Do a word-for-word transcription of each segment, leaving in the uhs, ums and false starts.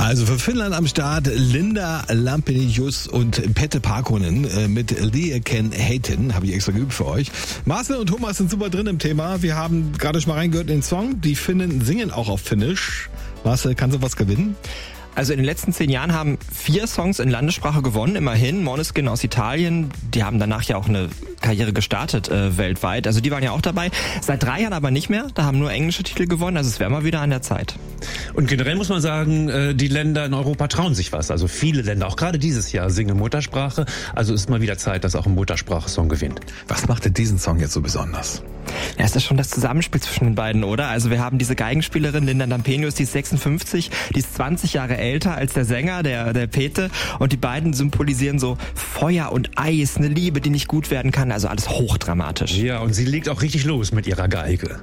Also für Finnland am Start Linda Lampenius und Pette Parkkonen äh, mit Lieken Heiten, habe ich extra geübt für euch. Marcel und Thomas sind super drin im Thema. Wir haben gerade schon mal reingehört in den Song. Die Finnen singen auch auf Finnisch. Marcel, kannst du was gewinnen? Also in den letzten zehn Jahren haben vier Songs in Landessprache gewonnen, immerhin. Måneskin aus Italien, die haben danach ja auch eine Karriere gestartet äh, weltweit. Also die waren ja auch dabei. Seit drei Jahren aber nicht mehr. Da haben nur englische Titel gewonnen. Also es wäre mal wieder an der Zeit. Und generell muss man sagen, äh, die Länder in Europa trauen sich was. Also viele Länder, auch gerade dieses Jahr, singen Muttersprache. Also ist mal wieder Zeit, dass auch ein Muttersprachesong gewinnt. Was macht denn diesen Song jetzt so besonders? Ja, ist das schon das Zusammenspiel zwischen den beiden, oder? Also wir haben diese Geigenspielerin Linda Lampenius, die ist sechsundfünfzig, die ist zwanzig Jahre älter als der Sänger, der, der Pete. Und die beiden symbolisieren so Feuer und Eis, eine Liebe, die nicht gut werden kann. Also alles hochdramatisch. Ja, und sie legt auch richtig los mit ihrer Geige.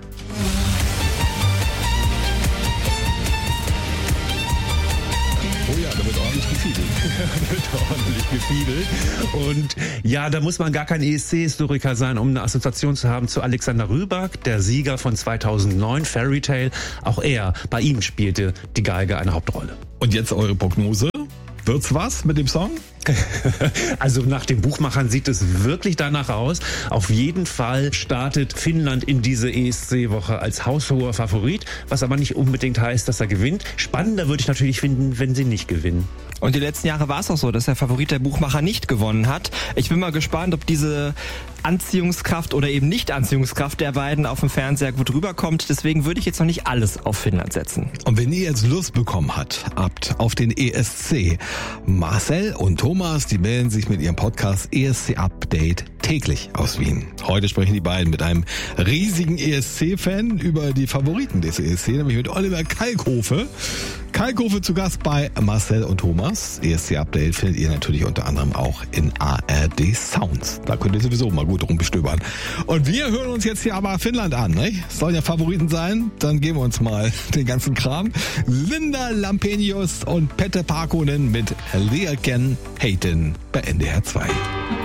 Oh ja, da wird ordentlich gefiedelt. Da wird ordentlich gefiedelt. Und ja, da muss man gar kein E S C-Historiker sein, um eine Assoziation zu haben zu Alexander Rybak, der Sieger von zweitausendneun, Fairy Tale. Auch er, bei ihm spielte die Geige eine Hauptrolle. Und jetzt eure Prognose? Wird's was mit dem Song? Also nach den Buchmachern sieht es wirklich danach aus. Auf jeden Fall startet Finnland in diese E S C-Woche als haushoher Favorit, was aber nicht unbedingt heißt, dass er gewinnt. Spannender würde ich natürlich finden, wenn sie nicht gewinnen. Und die letzten Jahre war es auch so, dass der Favorit der Buchmacher nicht gewonnen hat. Ich bin mal gespannt, ob diese Anziehungskraft oder eben Nicht-Anziehungskraft der beiden auf dem Fernseher gut rüberkommt. Deswegen würde ich jetzt noch nicht alles auf Finnland setzen. Und wenn ihr jetzt Lust bekommen habt, habt auf den E S C, Marcel und Thomas, die melden sich mit ihrem Podcast E S C Update täglich aus Wien. Heute sprechen die beiden mit einem riesigen E S C-Fan über die Favoriten des E S C, nämlich mit Oliver Kalkofe. Kalkofe zu Gast bei Marcel und Thomas. E S C Update findet ihr natürlich unter anderem auch in A R D Sounds. Da könnt ihr sowieso mal gut rumbestöbern. Und wir hören uns jetzt hier aber Finnland an. Ne? Sollen ja Favoriten sein. Dann geben wir uns mal den ganzen Kram. Linda Lampenius und Pette Parkkonen mit Lieken Heiten bei N D R zwei.